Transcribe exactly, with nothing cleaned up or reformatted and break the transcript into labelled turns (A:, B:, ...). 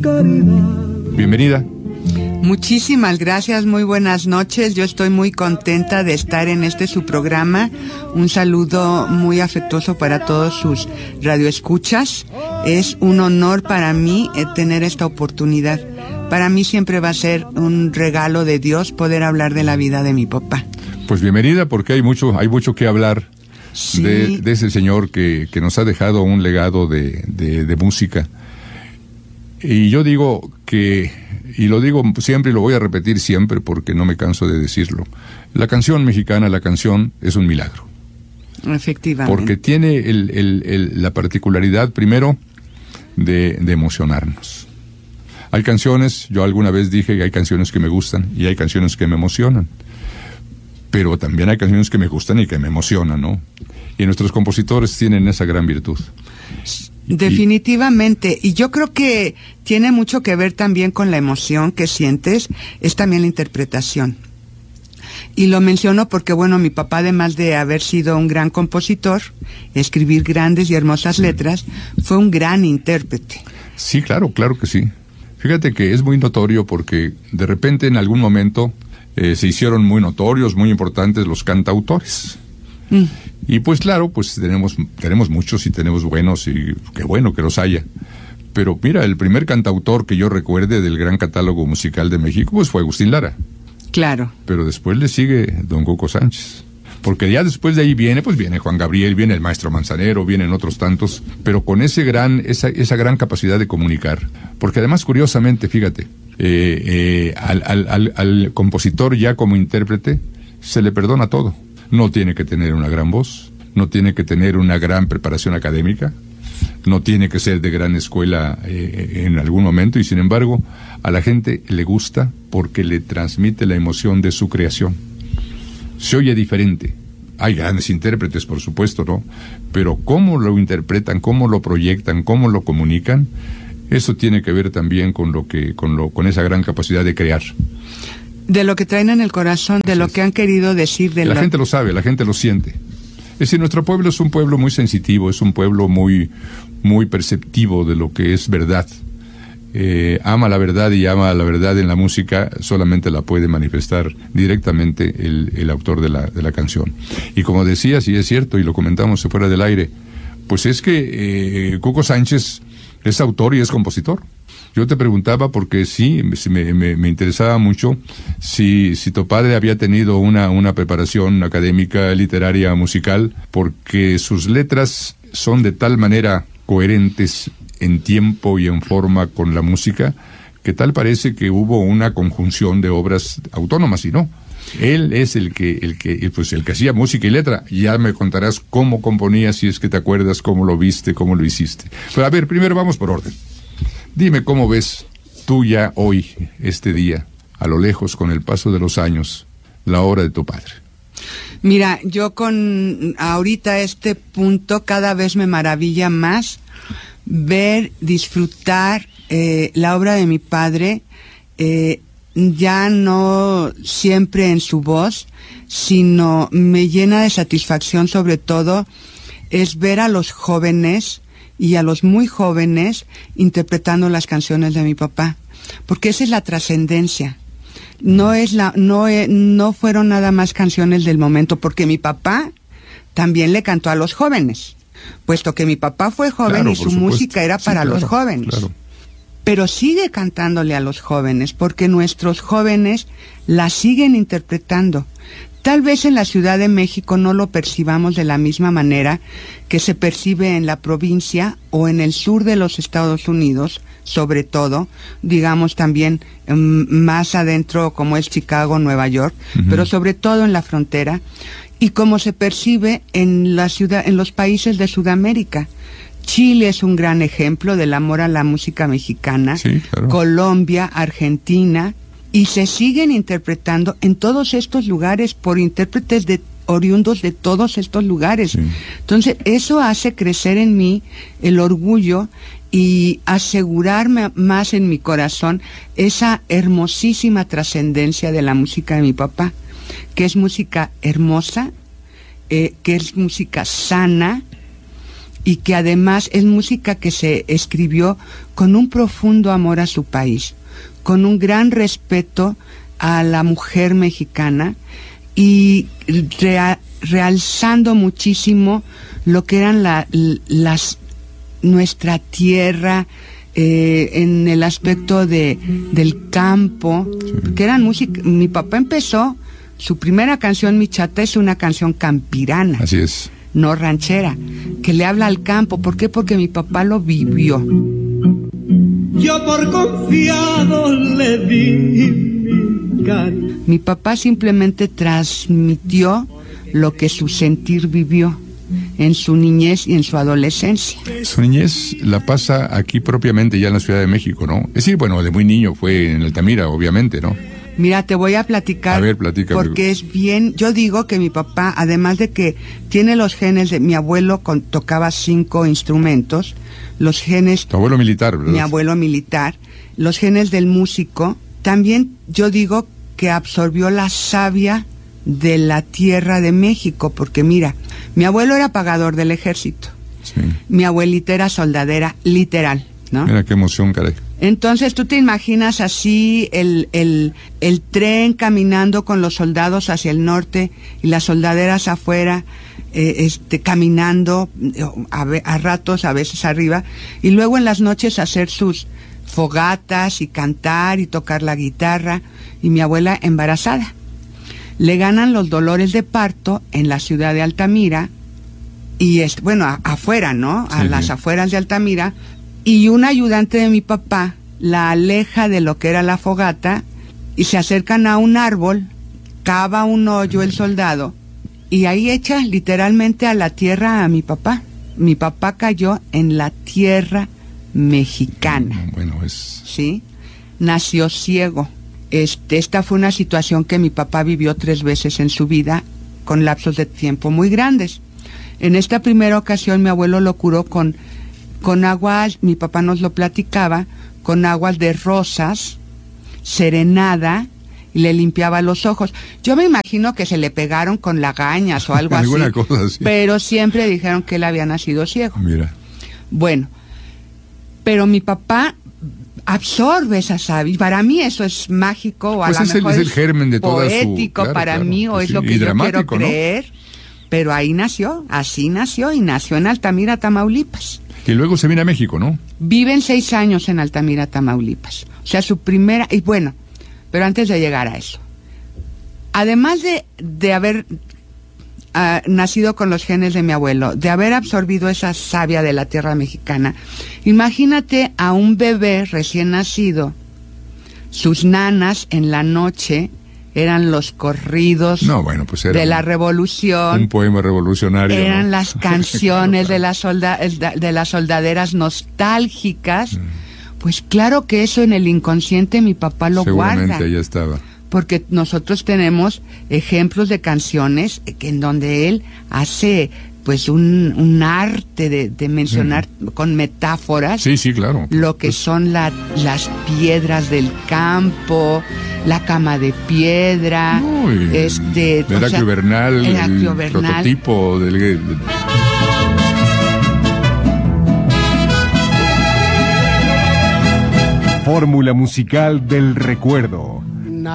A: Bienvenida.
B: Muchísimas gracias, muy buenas noches. Yo estoy muy contenta de estar en este su programa. Un saludo muy afectuoso para todos sus radioescuchas. Es un honor para mí eh, tener esta oportunidad. Para mí siempre va a ser un regalo de Dios poder hablar de la vida de mi papá.
A: Pues bienvenida, porque hay mucho, hay mucho que hablar
B: sí.
A: de, de ese señor que, que nos ha dejado un legado de, de, de música. Y yo digo que, y lo digo siempre y lo voy a repetir siempre porque no me canso de decirlo, la canción mexicana, la canción es un milagro.
B: Efectivamente.
A: Porque tiene el, el, el, la particularidad, primero, de, de emocionarnos. Hay canciones, yo alguna vez dije que hay canciones que me gustan y hay canciones que me emocionan. Pero también hay canciones que me gustan y que me emocionan, ¿no? Y nuestros compositores tienen esa gran virtud.
B: Definitivamente, y yo creo que tiene mucho que ver también con la emoción que sientes, es también la interpretación. Y lo menciono porque, bueno, mi papá, además de haber sido un gran compositor, escribir grandes y hermosas letras, fue un gran intérprete.
A: Sí, claro, claro que sí. Fíjate que es muy notorio porque de repente en algún momento eh, se hicieron muy notorios, muy importantes los cantautores. Mm. Y pues claro, pues tenemos tenemos muchos y tenemos buenos y qué bueno que los haya. Pero mira, el primer cantautor que yo recuerde del gran catálogo musical de México pues fue Agustín Lara.
B: Claro.
A: Pero después le sigue don Cuco Sánchez. Porque ya después de ahí viene, pues viene Juan Gabriel, viene el maestro Manzanero, vienen otros tantos, pero con ese gran, esa, esa gran capacidad de comunicar. Porque además, curiosamente, fíjate, eh, eh, al, al, al, al compositor ya como intérprete se le perdona todo. No tiene que tener una gran voz, no tiene que tener una gran preparación académica, no tiene que ser de gran escuela eh, en algún momento, y sin embargo, a la gente le gusta porque le transmite la emoción de su creación. Se oye diferente. Hay grandes intérpretes, por supuesto, ¿no? Pero cómo lo interpretan, cómo lo proyectan, cómo lo comunican, eso tiene que ver también con lo que, con lo, con esa gran capacidad de crear.
B: De lo que traen en el corazón, de lo que han querido decir. De
A: la
B: lo...
A: gente lo sabe, la gente lo siente. Es decir, nuestro pueblo es un pueblo muy sensitivo, es un pueblo muy, muy perceptivo de lo que es verdad. Eh, ama la verdad y ama la verdad en la música, solamente la puede manifestar directamente el, el autor de la, de la canción. Y como decías, y es cierto, y lo comentamos fuera del aire, pues es que eh, Cuco Sánchez es autor y es compositor. Yo te preguntaba porque sí, me, me, me interesaba mucho si, si tu padre había tenido una, una preparación académica, literaria, musical, porque sus letras son de tal manera coherentes en tiempo y en forma con la música, que tal parece que hubo una conjunción de obras autónomas, y no. Él es el que, el que, pues el que hacía música y letra. Ya me contarás cómo componía, si es que te acuerdas, cómo lo viste, cómo lo hiciste. Pero a ver, primero vamos por orden. Dime cómo ves tú ya hoy, este día, a lo lejos, con el paso de los años, la obra de tu padre.
B: Mira, yo con ahorita este punto cada vez me maravilla más ver, disfrutar eh, la obra de mi padre, eh, ya no siempre en su voz, sino me llena de satisfacción, sobre todo, es ver a los jóvenes y a los muy jóvenes interpretando las canciones de mi papá, porque esa es la trascendencia. No es la, no, eh, no fueron nada más canciones del momento, porque mi papá también le cantó a los jóvenes, puesto que mi papá fue joven, claro, y su supuesto. música era para sí, claro, los jóvenes. Claro. Pero sigue cantándole a los jóvenes, porque nuestros jóvenes la siguen interpretando. Tal vez en la Ciudad de México no lo percibamos de la misma manera que se percibe en la provincia o en el sur de los Estados Unidos, sobre todo, digamos también um, más adentro como es Chicago, Nueva York, uh-huh. pero sobre todo en la frontera, y como se percibe en la ciudad, en los países de Sudamérica. Chile es un gran ejemplo del amor a la música mexicana,
A: sí, claro.
B: Colombia, Argentina, y se siguen interpretando en todos estos lugares por intérpretes de oriundos de todos estos lugares. Sí. Entonces, eso hace crecer en mí el orgullo y asegurarme más en mi corazón esa hermosísima trascendencia de la música de mi papá, que es música hermosa, eh, que es música sana, y que además es música que se escribió con un profundo amor a su país, con un gran respeto a la mujer mexicana y rea, realzando muchísimo lo que eran la, las nuestra tierra, eh, en el aspecto de del campo, sí. que eran música. Mi papá empezó, su primera canción, Mi Chata, es una canción campirana.
A: Así es.
B: No ranchera, que le habla al campo. ¿Por qué? Porque mi papá lo vivió.
C: Yo por confiado le di mi cariño.
B: Mi papá simplemente transmitió lo que su sentir vivió en su niñez y en su adolescencia.
A: Su niñez la pasa aquí propiamente ya en la Ciudad de México, ¿no? Es decir, bueno, de muy niño fue en Altamira, obviamente, ¿no?
B: Mira, te voy a platicar.
A: A ver, platícame.
B: Porque es bien, yo digo que mi papá, además de que tiene los genes de mi abuelo, con, tocaba cinco instrumentos, los genes...
A: Tu abuelo militar, ¿verdad?
B: Mi abuelo militar, los genes del músico, también yo digo que absorbió la savia de la tierra de México, porque mira, mi abuelo era pagador del ejército,
A: sí.
B: mi abuelita era soldadera, literal, ¿no?
A: Mira qué emoción, caray.
B: Entonces tú te imaginas así el, el, el tren caminando con los soldados hacia el norte y las soldaderas afuera, eh, este, caminando a, a ratos, a veces arriba, y luego en las noches hacer sus fogatas y cantar y tocar la guitarra, y mi abuela embarazada. Le ganan los dolores de parto en la ciudad de Altamira, y es, bueno, a, afuera, ¿no? A
A: sí,
B: las
A: sí.
B: afueras de Altamira, y un ayudante de mi papá la aleja de lo que era la fogata, y se acercan a un árbol, cava un hoyo el soldado, y ahí echa literalmente a la tierra a mi papá. Mi papá cayó en la tierra mexicana.
A: Bueno, es...
B: ¿Sí? Nació ciego. Este, esta fue una situación que mi papá vivió tres veces en su vida, con lapsos de tiempo muy grandes. En esta primera ocasión mi abuelo lo curó con, con aguas, mi papá nos lo platicaba, con aguas de rosas, serenada, y le limpiaba los ojos. Yo me imagino que se le pegaron con lagañas o algo así.
A: Alguna cosa así.
B: Pero siempre dijeron que él había nacido ciego.
A: Mira.
B: Bueno, pero mi papá absorbe esa savia. Para mí eso es mágico, o a
A: pues
B: lo
A: es
B: mejor
A: el, es el germen de toda
B: poético
A: su... Claro,
B: para
A: claro,
B: mí, o
A: pues
B: es
A: sí,
B: lo que
A: y
B: yo quiero
A: dramático,
B: creer. ¿No? Pero ahí nació, así nació, y nació en Altamira, Tamaulipas.
A: Y luego se viene a México, ¿no?
B: Viven seis años en Altamira, Tamaulipas. O sea, su primera... Y bueno, pero antes de llegar a eso, además de, de haber uh, nacido con los genes de mi abuelo, de haber absorbido esa savia de la tierra mexicana, imagínate a un bebé recién nacido, sus nanas en la noche eran los corridos
A: no, bueno, pues era
B: de la
A: un,
B: revolución,
A: un poema revolucionario,
B: eran
A: ¿no?
B: las canciones de las solda de las soldaderas nostálgicas. Mm. Pues claro que eso en el inconsciente mi papá lo
A: Seguramente
B: guarda.
A: ya estaba.
B: Porque nosotros tenemos ejemplos de canciones que en donde él hace pues un, un arte de, de mencionar mm. con metáforas.
A: Sí, sí, claro.
B: Lo que pues, son la, las piedras del campo, la cama de piedra,
A: uy,
B: este,
A: Heraclio Bernal,
B: Heraclio
A: el
B: Bernal.
A: prototipo del... del
D: Fórmula musical del recuerdo.